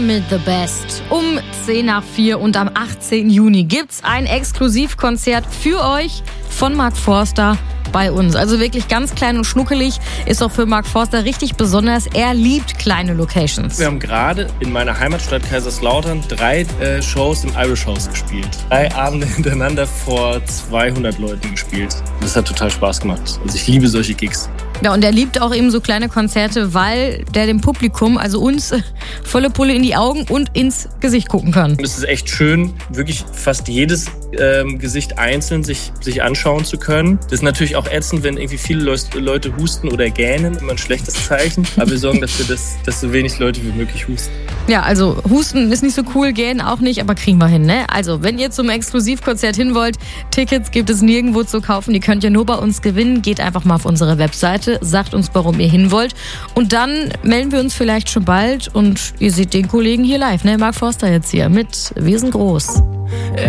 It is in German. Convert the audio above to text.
Mit The Best um 3:10 und am 18. Juni gibt's ein Exklusivkonzert für euch von Mark Forster bei uns. Also wirklich ganz klein und schnuckelig, ist auch für Mark Forster richtig besonders. Er liebt kleine Locations. Wir haben gerade in meiner Heimatstadt Kaiserslautern 3 Shows im Irish House gespielt. 3 Abende hintereinander vor 200 Leuten gespielt. Das hat total Spaß gemacht. Also ich liebe solche Gigs. Ja, und er liebt auch eben so kleine Konzerte, weil der dem Publikum, also uns, volle Pulle in die Augen und ins Gesicht gucken kann. Es ist echt schön, wirklich fast jedes Gesicht einzeln sich anschauen zu können. Das ist natürlich auch ätzend, wenn irgendwie viele Leute husten oder gähnen. Immer ein schlechtes Zeichen. Aber wir sorgen dafür, dass so wenig Leute wie möglich husten. Ja, also husten ist nicht so cool, gähnen auch nicht, aber kriegen wir hin, ne? Also, wenn ihr zum Exklusivkonzert hin wollt, Tickets gibt es nirgendwo zu kaufen. Die könnt ihr nur bei uns gewinnen. Geht einfach mal auf unsere Webseite, sagt uns, warum ihr hin wollt. Und dann melden wir uns vielleicht schon bald und ihr seht den Kollegen hier live, ne? Mark Forster jetzt hier mit Wir sind groß.